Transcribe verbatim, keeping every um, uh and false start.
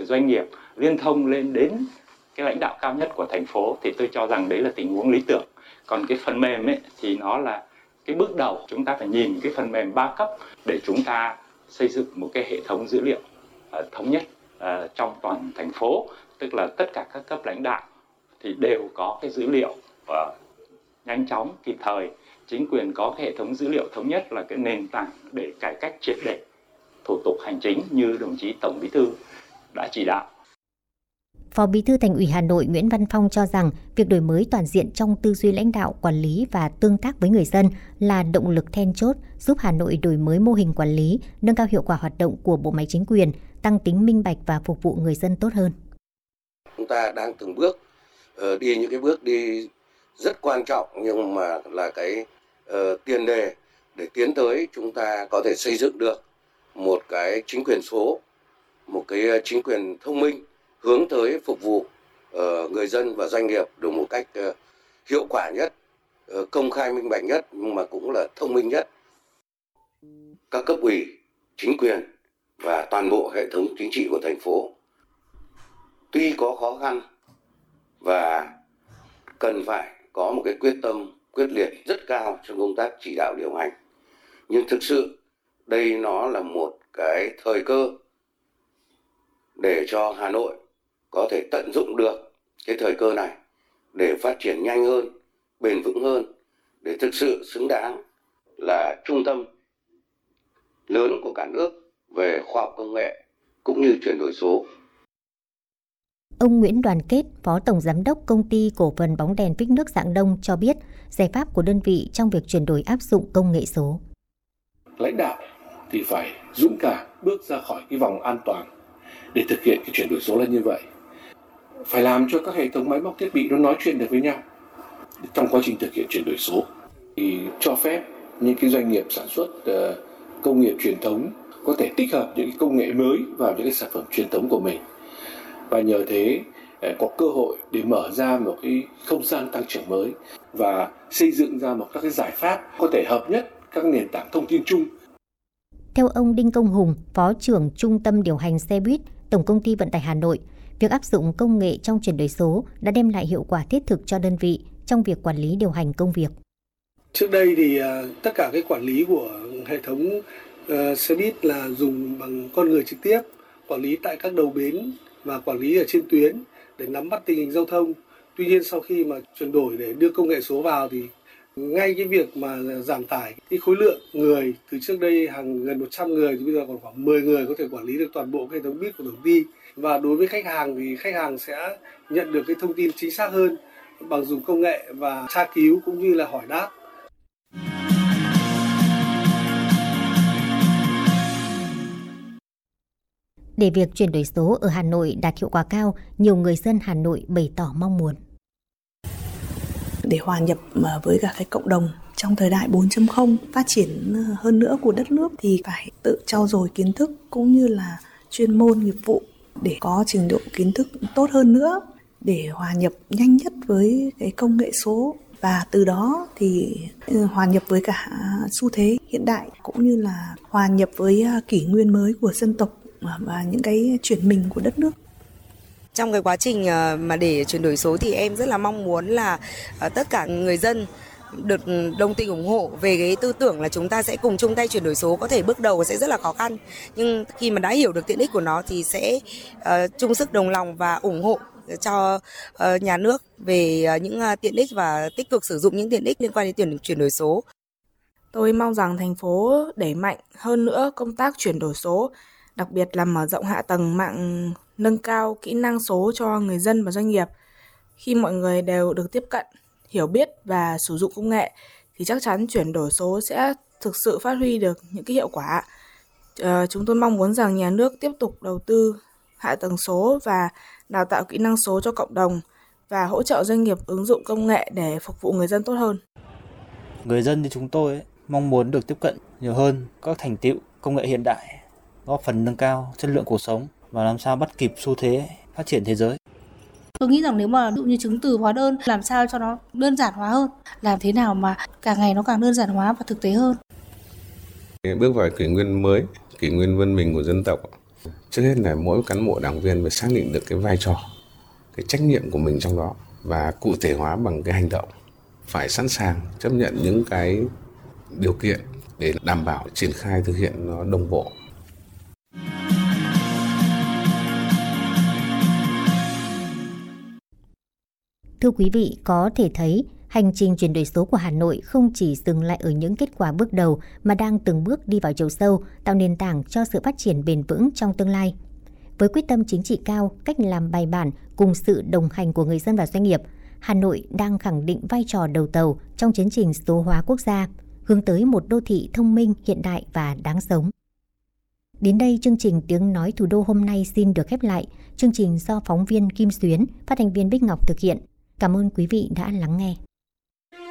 doanh nghiệp liên thông lên đến cái lãnh đạo cao nhất của thành phố, thì tôi cho rằng đấy là tình huống lý tưởng. Còn cái phần mềm ấy thì nó là cái bước đầu, chúng ta phải nhìn cái phần mềm ba cấp để chúng ta xây dựng một cái hệ thống dữ liệu uh, thống nhất uh, trong toàn thành phố, tức là tất cả các cấp lãnh đạo thì đều có cái dữ liệu uh, nhanh chóng, kịp thời. Chính quyền có cái hệ thống dữ liệu thống nhất là cái nền tảng để cải cách triệt để thủ tục hành chính như đồng chí Tổng Bí thư đã chỉ đạo. Phó Bí thư Thành ủy Hà Nội Nguyễn Văn Phong cho rằng việc đổi mới toàn diện trong tư duy lãnh đạo, quản lý và tương tác với người dân là động lực then chốt giúp Hà Nội đổi mới mô hình quản lý, nâng cao hiệu quả hoạt động của bộ máy chính quyền, tăng tính minh bạch và phục vụ người dân tốt hơn. Chúng ta đang từng bước uh, đi những cái bước đi rất quan trọng, nhưng mà là cái uh, tiền đề để tiến tới chúng ta có thể xây dựng được một cái chính quyền số, một cái chính quyền thông minh hướng tới phục vụ uh, người dân và doanh nghiệp được một cách uh, hiệu quả nhất, uh, công khai minh bạch nhất, nhưng mà cũng là thông minh nhất. Các cấp ủy, chính quyền và toàn bộ hệ thống chính trị của thành phố tuy có khó khăn và cần phải có một cái quyết tâm quyết liệt rất cao trong công tác chỉ đạo điều hành, nhưng thực sự đây nó là một cái thời cơ để cho Hà Nội có thể tận dụng được cái thời cơ này để phát triển nhanh hơn, bền vững hơn, để thực sự xứng đáng là trung tâm lớn của cả nước về khoa học công nghệ cũng như chuyển đổi số. Ông Nguyễn Đoàn Kết, Phó Tổng Giám đốc Công ty Cổ phần Bóng đèn Phích nước Rạng Đông cho biết giải pháp của đơn vị trong việc chuyển đổi áp dụng công nghệ số. Lãnh đạo thì phải dũng cảm bước ra khỏi cái vòng an toàn để thực hiện cái chuyển đổi số là như vậy. Phải làm cho các hệ thống máy móc thiết bị nó nói chuyện được với nhau. Trong quá trình thực hiện chuyển đổi số thì cho phép những cái doanh nghiệp sản xuất uh, công nghiệp truyền thống có thể tích hợp những cái công nghệ mới vào những cái sản phẩm truyền thống của mình. Và nhờ thế có cơ hội để mở ra một cái không gian tăng trưởng mới và xây dựng ra một các cái giải pháp có thể hợp nhất các nền tảng thông tin chung. Theo ông Đinh Công Hùng, Phó trưởng Trung tâm Điều hành Xe buýt, Tổng Công ty Vận tải Hà Nội, việc áp dụng công nghệ trong chuyển đổi số đã đem lại hiệu quả thiết thực cho đơn vị trong việc quản lý điều hành công việc. Trước đây thì uh, tất cả cái quản lý của hệ thống uh, xe buýt là dùng bằng con người trực tiếp, quản lý tại các đầu bến và quản lý ở trên tuyến để nắm bắt tình hình giao thông. Tuy nhiên sau khi mà chuyển đổi để đưa công nghệ số vào thì ngay cái việc mà giảm tải cái khối lượng người từ trước đây hàng gần một trăm người thì bây giờ còn khoảng mười người có thể quản lý được toàn bộ hệ thống buýt của tổng ty. Và đối với khách hàng thì khách hàng sẽ nhận được cái thông tin chính xác hơn bằng dùng công nghệ và tra cứu cũng như là hỏi đáp. Để việc chuyển đổi số ở Hà Nội đạt hiệu quả cao, nhiều người dân Hà Nội bày tỏ mong muốn. Để hòa nhập với cả cái cộng đồng trong thời đại bốn chấm không phát triển hơn nữa của đất nước thì phải tự trau dồi kiến thức cũng như là chuyên môn nghiệp vụ để có trình độ kiến thức tốt hơn nữa, để hòa nhập nhanh nhất với cái công nghệ số và từ đó thì hòa nhập với cả xu thế hiện đại cũng như là hòa nhập với kỷ nguyên mới của dân tộc và những cái chuyển mình của đất nước. Trong cái quá trình mà để chuyển đổi số thì em rất là mong muốn là tất cả người dân được đồng tình ủng hộ về cái tư tưởng là chúng ta sẽ cùng chung tay chuyển đổi số. Có thể bước đầu sẽ rất là khó khăn, nhưng khi mà đã hiểu được tiện ích của nó thì sẽ uh, chung sức đồng lòng và ủng hộ cho uh, nhà nước về uh, những uh, tiện ích và tích cực sử dụng những tiện ích liên quan đến chuyển đổi số. Tôi mong rằng thành phố đẩy mạnh hơn nữa công tác chuyển đổi số, đặc biệt là mở rộng hạ tầng mạng, nâng cao kỹ năng số cho người dân và doanh nghiệp. Khi mọi người đều được tiếp cận, hiểu biết và sử dụng công nghệ thì chắc chắn chuyển đổi số sẽ thực sự phát huy được những cái hiệu quả. À, chúng tôi mong muốn rằng nhà nước tiếp tục đầu tư hạ tầng số và đào tạo kỹ năng số cho cộng đồng và hỗ trợ doanh nghiệp ứng dụng công nghệ để phục vụ người dân tốt hơn. Người dân như chúng tôi ấy, mong muốn được tiếp cận nhiều hơn các thành tựu công nghệ hiện đại, góp phần nâng cao chất lượng cuộc sống và làm sao bắt kịp xu thế phát triển thế giới. Tôi nghĩ rằng nếu mà ví dụ như chứng từ hóa đơn làm sao cho nó đơn giản hóa hơn, làm thế nào mà càng ngày nó càng đơn giản hóa và thực tế hơn. Bước vào kỷ nguyên mới, kỷ nguyên văn minh của dân tộc Trước hết là mỗi cán bộ đảng viên phải xác định được cái vai trò, cái trách nhiệm của mình trong đó và cụ thể hóa bằng cái hành động. Phải sẵn sàng chấp nhận những cái điều kiện để đảm bảo triển khai thực hiện nó đồng bộ. Thưa quý vị, có thể thấy hành trình chuyển đổi số của Hà Nội không chỉ dừng lại ở những kết quả bước đầu mà đang từng bước đi vào chiều sâu, tạo nền tảng cho sự phát triển bền vững trong tương lai. Với quyết tâm chính trị cao, cách làm bài bản cùng sự đồng hành của người dân và doanh nghiệp, Hà Nội đang khẳng định vai trò đầu tàu trong tiến trình số hóa quốc gia, hướng tới một đô thị thông minh, hiện đại và đáng sống. Đến đây, chương trình Tiếng Nói Thủ đô hôm nay xin được khép lại. Chương trình do phóng viên Kim Xuyến, phát thanh viên Bích Ngọc thực hiện. Cảm ơn quý vị đã lắng nghe.